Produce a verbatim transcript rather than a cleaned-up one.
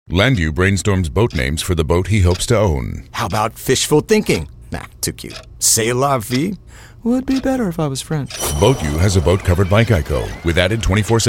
Landu brainstorms boat names for the boat he hopes to own. How about fishful thinking? Nah, too cute. C'est la vie? Would be better if I was French. Boat U has a boat covered by Geico with added twenty-four seven